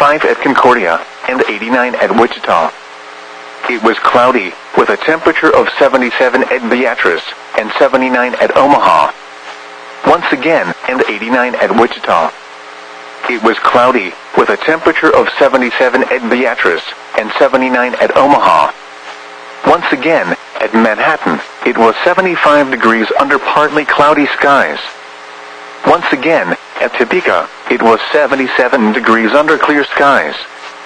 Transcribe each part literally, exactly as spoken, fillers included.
seventy-five at Concordia, and eighty-nine at Wichita. It was cloudy, with a temperature of seventy-seven at Beatrice, and seventy-nine at Omaha. Once again, and eighty-nine at Wichita. It was cloudy, with a temperature of seventy-seven at Beatrice, and seventy-nine at Omaha. Once again, at Manhattan, it was seventy-five degrees under partly cloudy skies. Once again, at Topeka, it was seventy-seven degrees under clear skies.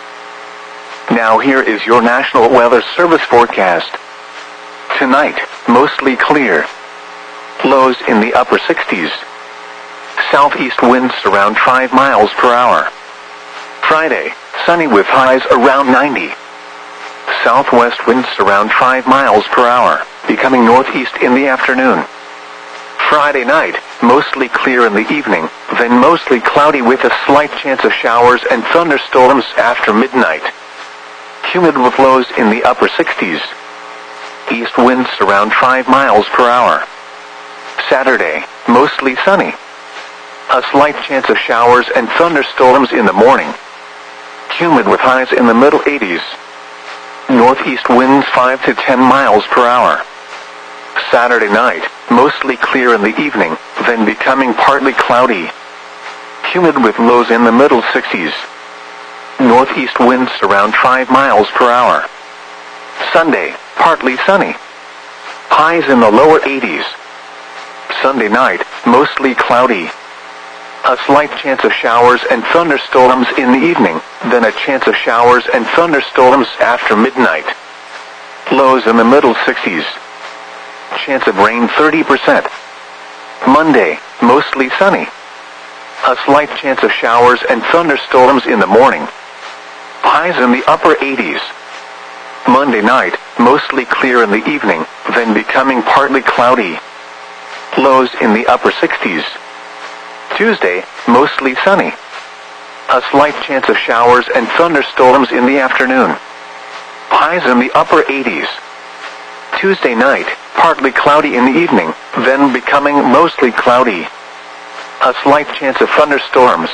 Now here is your National Weather Service forecast. Tonight, mostly clear. Lows in the upper sixties. Southeast winds around five miles per hour. Friday, sunny with highs around ninety. Southwest winds around five miles per hour, becoming northeast in the afternoon. Friday night, mostly clear in the evening, then mostly cloudy with a slight chance of showers and thunderstorms after midnight. Humid with lows in the upper sixties. East winds around five miles per hour. Saturday, mostly sunny. A slight chance of showers and thunderstorms in the morning. Humid with highs in the middle eighties. Northeast winds five to ten miles per hour. Saturday night, mostly clear in the evening, then becoming partly cloudy. Humid with lows in the middle sixties. Northeast winds around five miles per hour. Sunday, partly sunny. Highs in the lower eighties. Sunday night, mostly cloudy. A slight chance of showers and thunderstorms in the evening, then a chance of showers and thunderstorms after midnight. Lows in the middle sixties. Chance of rain thirty percent. Monday, mostly sunny. A slight chance of showers and thunderstorms in the morning. Highs in the upper eighties. Monday night, mostly clear in the evening, then becoming partly cloudy. Lows in the upper sixties. Tuesday, mostly sunny. A slight chance of showers and thunderstorms in the afternoon. Highs in the upper eighties. Tuesday night, partly cloudy in the evening, then becoming mostly cloudy. A slight chance of thunderstorms.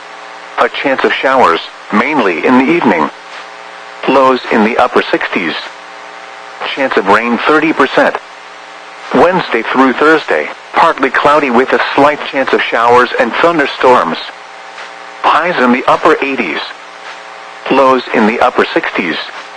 A chance of showers, mainly in the evening. Lows in the upper sixties. Chance of rain thirty percent. Wednesday through Thursday, partly cloudy with a slight chance of showers and thunderstorms. Highs in the upper eighties. Lows in the upper sixties.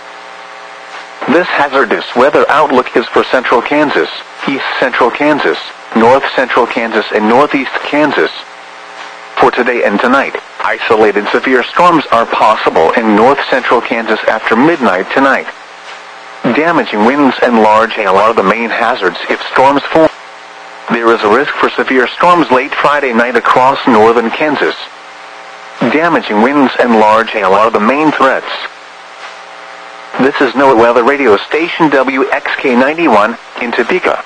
This hazardous weather outlook is for central Kansas, east central Kansas, north central Kansas, and northeast Kansas. For today and tonight, isolated severe storms are possible in north central Kansas after midnight tonight. Damaging winds and large hail are the main hazards if storms form. There is a risk for severe storms late Friday night across northern Kansas. Damaging winds and large hail are the main threats. This is NOAA Weather Radio Station W X K ninety-one in Topeka.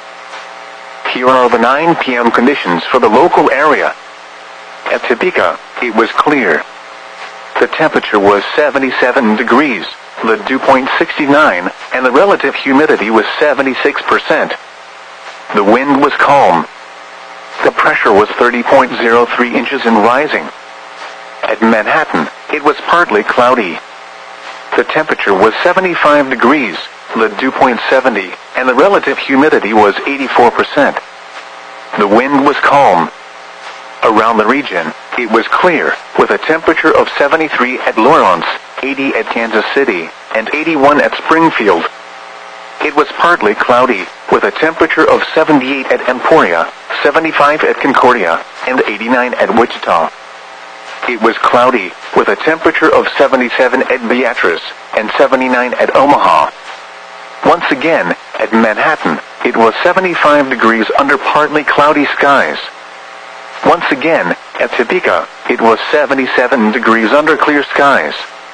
Here are the nine p m conditions for the local area. At Topeka, it was clear. The temperature was seventy-seven degrees, the dew point sixty-nine, and the relative humidity was seventy-six percent. The wind was calm. The pressure was thirty point zero three inches and rising. At Manhattan, it was partly cloudy. The temperature was seventy-five degrees, the dew point seventy, and the relative humidity was eighty-four percent. The wind was calm. Around the region, it was clear, with a temperature of seventy-three at Lawrence, eighty at Kansas City, and eighty-one at Springfield. It was partly cloudy, with a temperature of seventy-eight at Emporia, seventy-five at Concordia, and eighty-nine at Wichita. It was cloudy, with a temperature of seventy-seven at Beatrice, and seventy-nine at Omaha. Once again, at Manhattan, it was seventy-five degrees under partly cloudy skies. Once again, at Topeka, it was seventy-seven degrees under clear skies.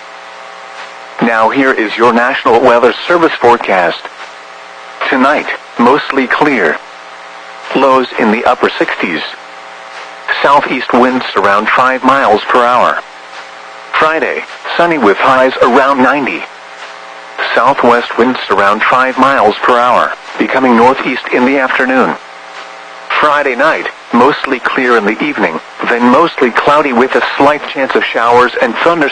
Now here is your National Weather Service forecast. Tonight, mostly clear. Lows in the upper sixties. Southeast winds around five miles per hour. Friday, sunny with highs around ninety. Southwest winds around five miles per hour, becoming northeast in the afternoon. Friday night, mostly clear in the evening, then mostly cloudy with a slight chance of showers and thunderstorms.